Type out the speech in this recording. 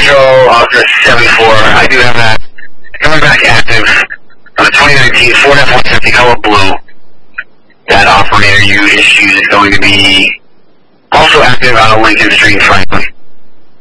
Control, Officer 74. I do have that coming back active on the 2019 Ford F-150 color blue. That operator you issued is going to be also active on a Lincoln Street in Franklin.